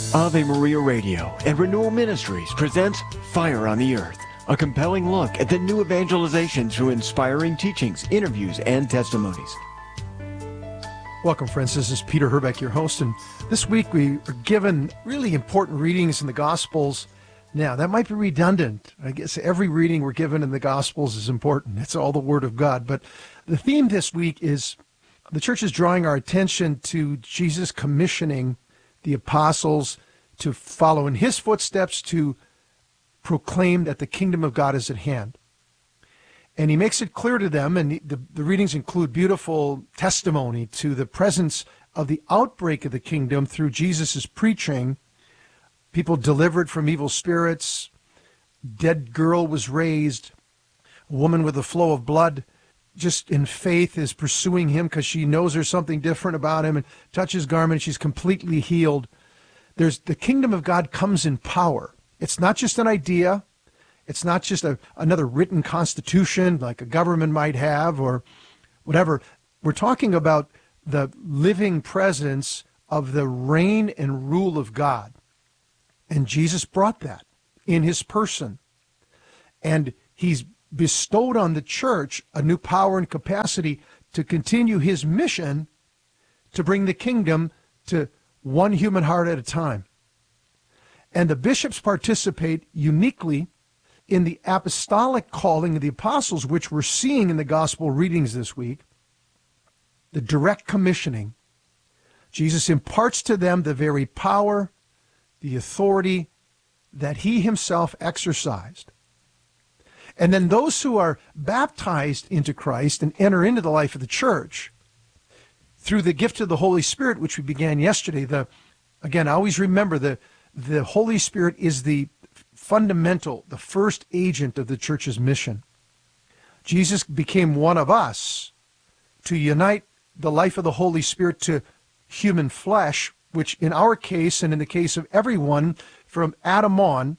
Ave Maria Radio and Renewal Ministries presents Fire on the Earth, a compelling look at the new evangelization through inspiring teachings, interviews, and testimonies. Welcome, friends. This is Peter Herbeck, your host, and this week we are given really important readings in the Gospels. Now, that might be redundant. I guess every reading we're given in the Gospels is important. It's all the Word of God. But the theme this week is the church is drawing our attention to Jesus commissioning the apostles to follow in his footsteps, to proclaim that the kingdom of God is at hand. And he makes it clear to them, and the readings include beautiful testimony to the presence of the outbreak of the kingdom through Jesus' preaching. People delivered from evil spirits, dead girl was raised, a woman with a flow of blood just in faith is pursuing him because she knows there's something different about him and touches his garment. She's completely healed. The kingdom of God comes in power. It's not just an idea. It's not just another written constitution like a government might have or whatever. We're talking about the living presence of the reign and rule of God. And Jesus brought that in his person. And he's bestowed on the church a new power and capacity to continue his mission to bring the kingdom to one human heart at a time. And the bishops participate uniquely in the apostolic calling of the apostles, which we're seeing in the gospel readings this week, the direct commissioning. Jesus imparts to them the very power, the authority that he himself exercised. And then those who are baptized into Christ and enter into the life of the church through the gift of the Holy Spirit, which we began yesterday. Again, always remember the Holy Spirit is the fundamental, the first agent of the church's mission. Jesus became one of us to unite the life of the Holy Spirit to human flesh, which in our case and in the case of everyone from Adam on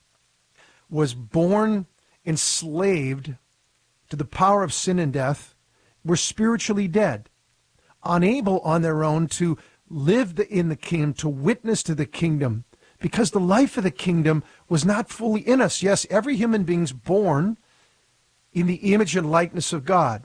was born enslaved to the power of sin and death, were spiritually dead, unable on their own to live in the kingdom, to witness to the kingdom, because the life of the kingdom was not fully in us. Yes, every human being's born in the image and likeness of God.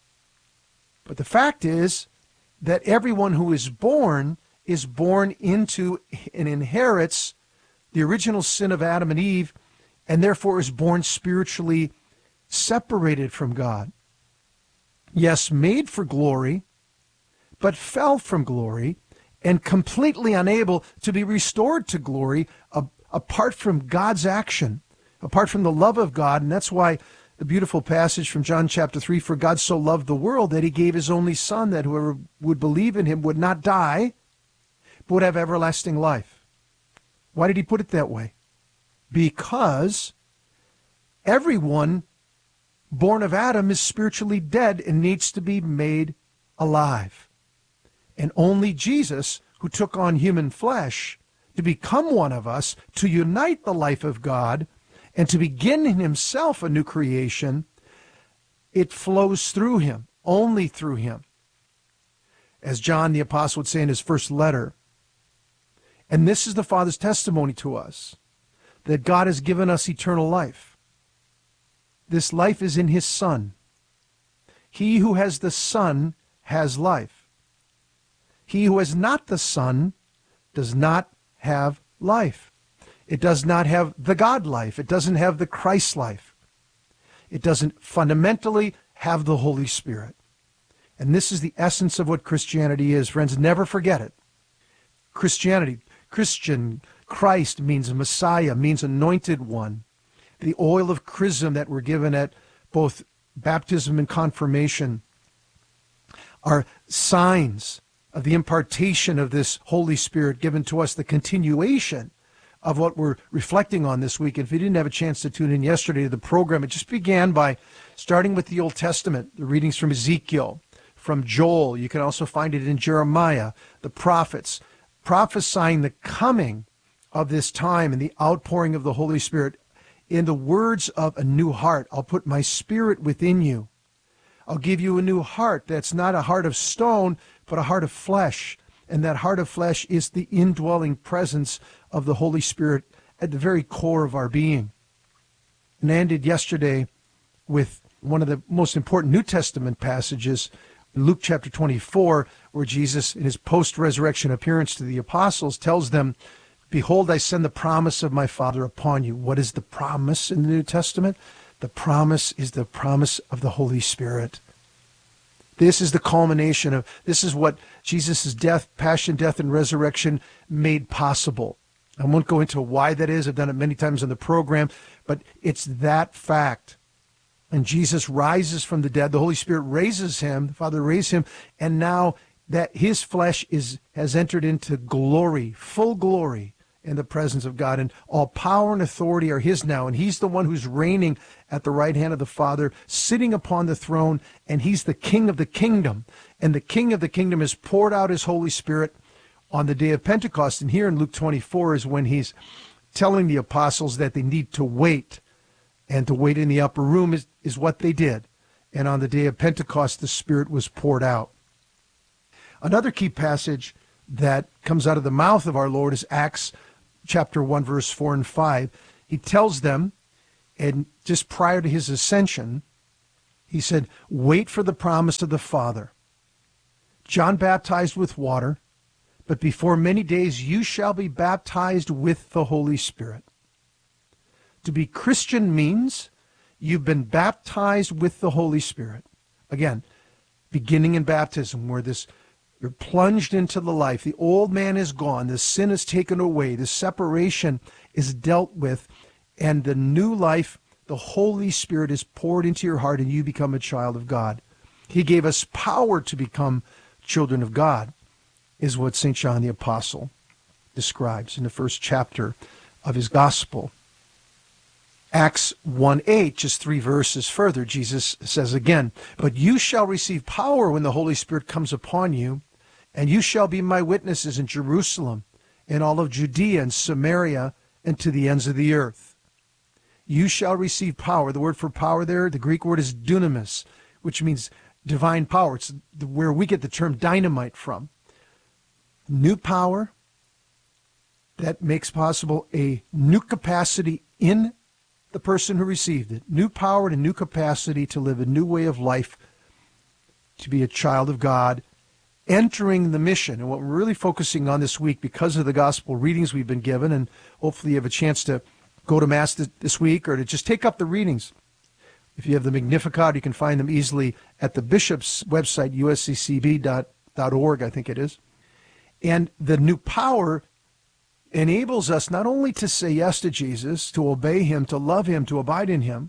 But the fact is that everyone who is born into and inherits the original sin of Adam and Eve, and therefore is born spiritually separated from God. Yes, made for glory, but fell from glory and completely unable to be restored to glory apart from God's action, apart from the love of God. And that's why the beautiful passage from John chapter 3, for God so loved the world that he gave his only son, that whoever would believe in him would not die, but would have everlasting life. Why did he put it that way? Because everyone born of Adam is spiritually dead and needs to be made alive. And only Jesus, who took on human flesh to become one of us, to unite the life of God, and to begin in himself a new creation, it flows through him, only through him. As John the Apostle would say in his first letter, and this is the Father's testimony to us, that God has given us eternal life. This life is in his Son. He who has the Son has life. He who has not the Son does not have life. It does not have the God life. It doesn't have the Christ life. It doesn't fundamentally have the Holy Spirit. And this is the essence of what Christianity is. Friends, never forget it. Christianity, Christian, Christ means Messiah, means anointed one. The oil of chrism that we're given at both baptism and confirmation are signs of the impartation of this Holy Spirit given to us, the continuation of what we're reflecting on this week. And if you didn't have a chance to tune in yesterday to the program, it just began by starting with the Old Testament, the readings from Ezekiel, from Joel. You can also find it in Jeremiah, the prophets, prophesying the coming of this time and the outpouring of the Holy Spirit. In the words of a new heart, I'll put my spirit within you. I'll give you a new heart that's not a heart of stone, but a heart of flesh. And that heart of flesh is the indwelling presence of the Holy Spirit at the very core of our being. And I ended yesterday with one of the most important New Testament passages, Luke chapter 24, where Jesus, in his post-resurrection appearance to the apostles, tells them, "Behold, I send the promise of my Father upon you." What is the promise in the New Testament? The promise is the promise of the Holy Spirit. This is the culmination of, this is what Jesus' death, passion, death, and resurrection made possible. I won't go into why that is. I've done it many times on the program, but it's that fact. And Jesus rises from the dead. The Holy Spirit raises him. The Father raised him. And now that his flesh has entered into glory, full glory in the presence of God. And all power and authority are his now. And he's the one who's reigning at the right hand of the Father, sitting upon the throne. And he's the King of the kingdom. And the King of the kingdom has poured out his Holy Spirit on the day of Pentecost. And here in Luke 24 is when he's telling the apostles that they need to wait. And to wait in the upper room is what they did. And on the day of Pentecost, the Spirit was poured out. Another key passage that comes out of the mouth of our Lord is Acts chapter 1, verse 4 and 5. He tells them, and just prior to his ascension, he said, "Wait for the promise of the Father. John baptized with water, but before many days you shall be baptized with the Holy Spirit." To be Christian means you've been baptized with the Holy Spirit. Again, beginning in baptism, where you're plunged into the life. The old man is gone. The sin is taken away. The separation is dealt with. And the new life, the Holy Spirit, is poured into your heart and you become a child of God. He gave us power to become children of God, is what St. John the Apostle describes in the first chapter of his gospel. Acts 1:8, just 3 verses further, Jesus says again, "But you shall receive power when the Holy Spirit comes upon you, and you shall be my witnesses in Jerusalem, in all of Judea and Samaria, and to the ends of the earth." You shall receive power. The word for power there, the Greek word is dunamis, which means divine power. It's where we get the term dynamite from. New power that makes possible a new capacity in the person who received it. New power and a new capacity to live a new way of life, to be a child of God, entering the mission. And what we're really focusing on this week, because of the gospel readings we've been given, and hopefully you have a chance to go to Mass this week or to just take up the readings. If you have the Magnificat, you can find them easily at the bishop's website, usccb.org, I think it is. And the new power enables us not only to say yes to Jesus, to obey him, to love him, to abide in him,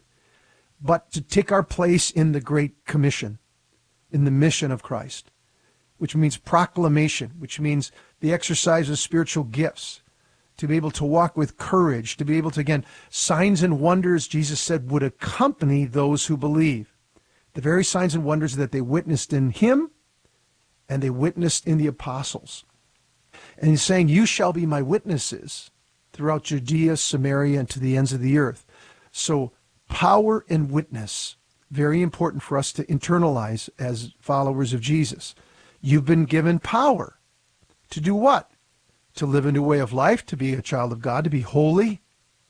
but to take our place in the Great Commission, in the mission of Christ, which means proclamation, which means the exercise of spiritual gifts, to be able to walk with courage, to be able to, again, signs and wonders, Jesus said, would accompany those who believe. The very signs and wonders that they witnessed in him and they witnessed in the apostles. And he's saying, you shall be my witnesses throughout Judea, Samaria, and to the ends of the earth. So power and witness, very important for us to internalize as followers of Jesus. You've been given power to do what? To live a new way of life, to be a child of God, to be holy.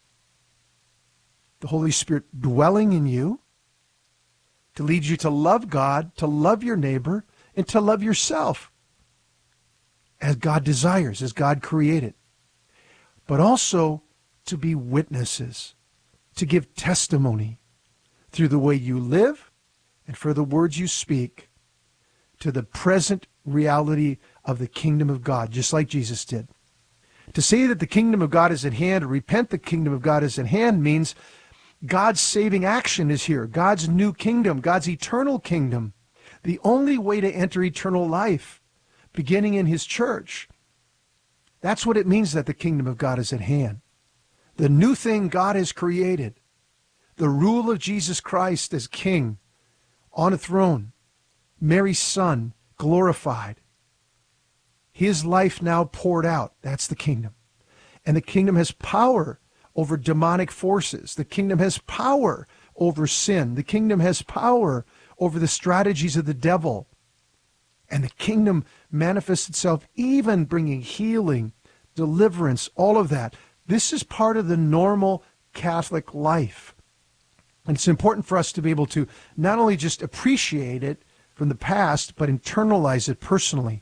The Holy Spirit dwelling in you, to lead you to love God, to love your neighbor, and to love yourself as God desires, as God created. But also to be witnesses, to give testimony through the way you live and for the words you speak to the present reality of the kingdom of God, just like Jesus did. To say that the kingdom of God is at hand, or repent the kingdom of God is at hand, means God's saving action is here. God's new kingdom, God's eternal kingdom. The only way to enter eternal life, beginning in his church. That's what it means that the kingdom of God is at hand. The new thing God has created. The rule of Jesus Christ as king on a throne. Mary's son glorified. His life now poured out. That's the kingdom. And the kingdom has power over demonic forces. The kingdom has power over sin. The kingdom has power over the strategies of the devil And the kingdom manifests itself, even bringing healing, deliverance, all of that. This is part of the normal Catholic life. And it's important for us to be able to not only just appreciate it from the past, but internalize it personally.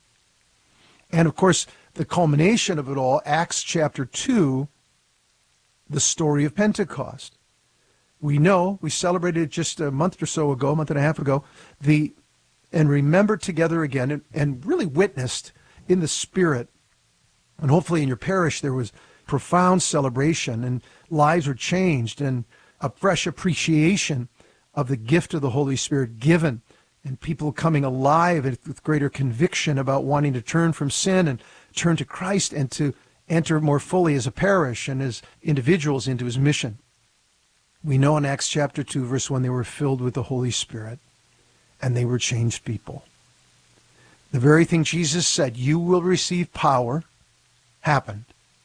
And of course, the culmination of it all, Acts chapter 2, the story of Pentecost. We know, we celebrated it just a month and a half ago, and remembered together again and really witnessed in the Spirit. And hopefully in your parish there was profound celebration and lives were changed and a fresh appreciation of the gift of the Holy Spirit given and people coming alive with greater conviction about wanting to turn from sin and turn to Christ and to enter more fully as a parish and as individuals into his mission. We know in Acts chapter 2, verse 1, they were filled with the Holy Spirit and they were changed people. The very thing Jesus said, you will receive power, happened.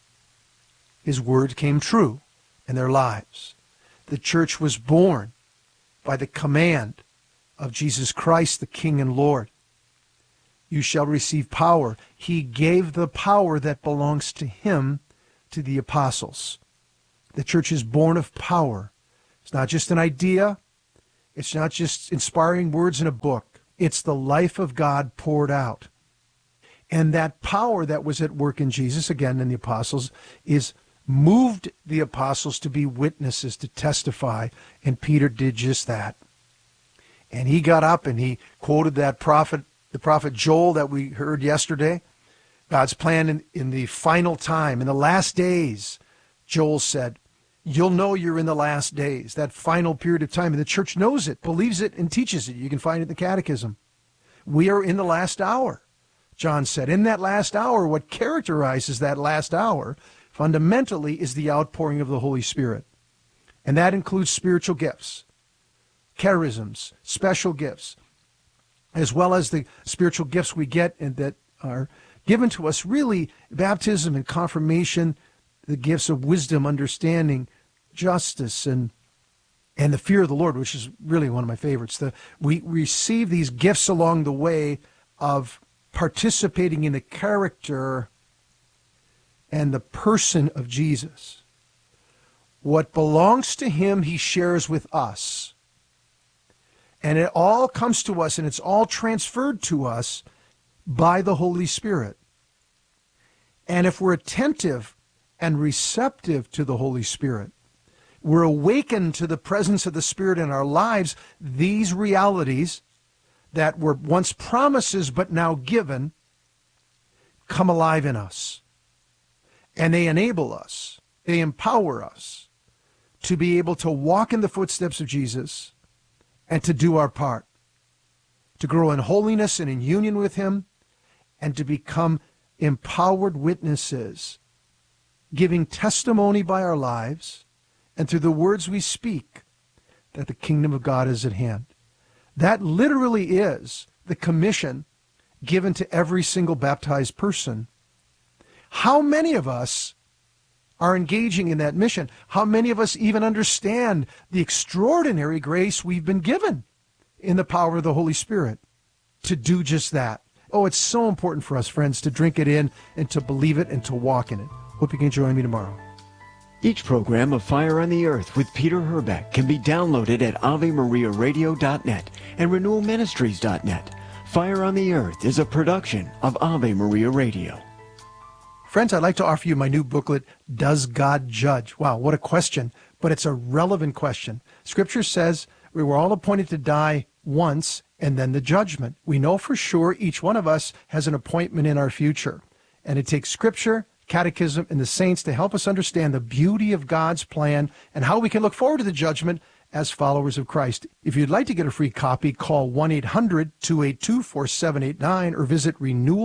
His word came true in their lives. The church was born by the command of Jesus Christ, the King and Lord. You shall receive power. He gave the power that belongs to him to the apostles. The church is born of power. It's not just an idea. It's not just inspiring words in a book. It's the life of God poured out. And that power that was at work in Jesus, again in the apostles, is moved the apostles to be witnesses, to testify. And Peter did just that. And he got up and he quoted that prophet, the prophet Joel that we heard yesterday. God's plan in the final time, in the last days, Joel said, you'll know you're in the last days, that final period of time. And the church knows it, believes it, and teaches it. You can find it in the Catechism. We are in the last hour, John said. In that last hour, what characterizes that last hour fundamentally is the outpouring of the Holy Spirit. And that includes spiritual gifts, charisms, special gifts, as well as the spiritual gifts we get and that are given to us, really, baptism and confirmation, the gifts of wisdom, understanding, justice, and the fear of the Lord, which is really one of my favorites. We receive these gifts along the way of participating in the character and the person of Jesus. What belongs to him, he shares with us. And it all comes to us, and it's all transferred to us by the Holy Spirit. And if we're attentive and receptive to the Holy Spirit, we're awakened to the presence of the Spirit in our lives, these realities that were once promises but now given come alive in us. And they enable us, they empower us to be able to walk in the footsteps of Jesus and to do our part, to grow in holiness and in union with him, and to become empowered witnesses, giving testimony by our lives and through the words we speak that the kingdom of God is at hand. That literally is the commission given to every single baptized person. How many of us are engaging in that mission? How many of us even understand the extraordinary grace we've been given in the power of the Holy Spirit to do just that? Oh, it's so important for us, friends, to drink it in and to believe it and to walk in it. Hope you can join me tomorrow. Each program of Fire on the Earth with Peter Herbeck can be downloaded at AveMariaRadio.net and RenewalMinistries.net. Fire on the Earth is a production of Ave Maria Radio. Friends, I'd like to offer you my new booklet, Does God Judge? Wow, what a question, but it's a relevant question. Scripture says we were all appointed to die once and then the judgment. We know for sure each one of us has an appointment in our future, and it takes Scripture, Catechism, and the saints to help us understand the beauty of God's plan and how we can look forward to the judgment as followers of Christ. If you'd like to get a free copy, call 1-800-282-4789 or visit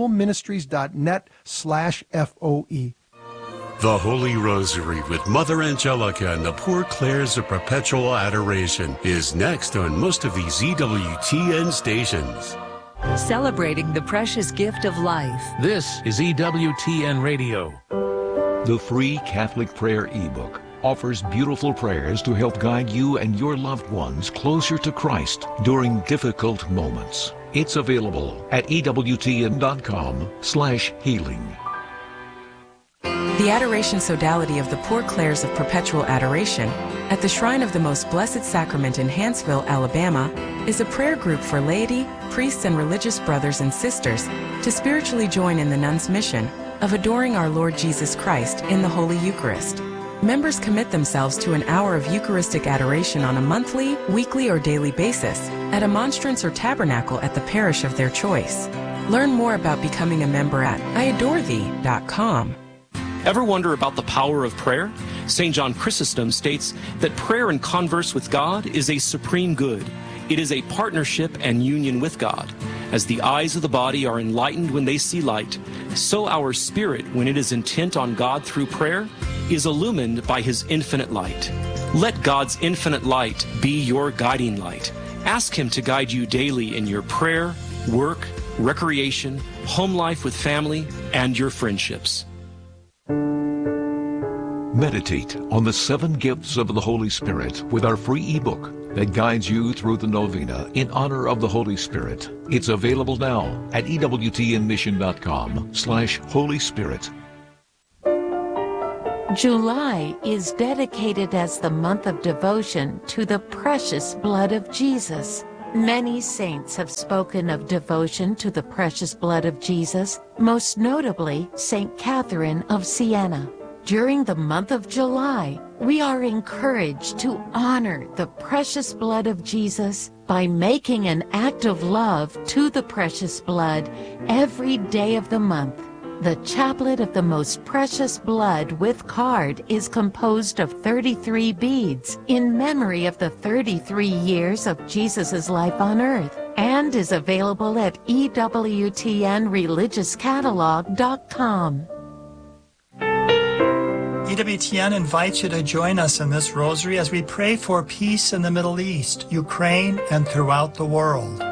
renewalministries.net/FOE. The Holy Rosary with Mother Angelica and the Poor Clares of Perpetual Adoration is next on most of these EWTN stations. Celebrating the precious gift of life. This is EWTN Radio. The free Catholic Prayer ebook offers beautiful prayers to help guide you and your loved ones closer to Christ during difficult moments. It's available at EWTN.com/healing. The Adoration Sodality of the Poor Clares of Perpetual Adoration at the Shrine of the Most Blessed Sacrament in Hanceville, Alabama, is a prayer group for laity, priests, and religious brothers and sisters to spiritually join in the nuns' mission of adoring our Lord Jesus Christ in the Holy Eucharist. Members commit themselves to an hour of Eucharistic adoration on a monthly, weekly, or daily basis at a monstrance or tabernacle at the parish of their choice. Learn more about becoming a member at iadorethee.com. Ever wonder about the power of prayer? St. John Chrysostom states that prayer and converse with God is a supreme good. It is a partnership and union with God. As the eyes of the body are enlightened when they see light, so our spirit, when it is intent on God through prayer, is illumined by His infinite light. Let God's infinite light be your guiding light. Ask Him to guide you daily in your prayer, work, recreation, home life with family, and your friendships. Meditate on the 7 gifts of the Holy Spirit with our free ebook that guides you through the novena in honor of the Holy Spirit. It's available now at EWTNmission.com/Holy Spirit. July is dedicated as the month of devotion to the precious blood of Jesus. Many saints have spoken of devotion to the precious blood of Jesus, most notably St. Catherine of Siena. During the month of July, we are encouraged to honor the precious blood of Jesus by making an act of love to the precious blood every day of the month. The Chaplet of the Most Precious Blood with card is composed of 33 beads in memory of the 33 years of Jesus' life on earth and is available at EWTNreligiouscatalog.com. EWTN invites you to join us in this rosary as we pray for peace in the Middle East, Ukraine, and throughout the world.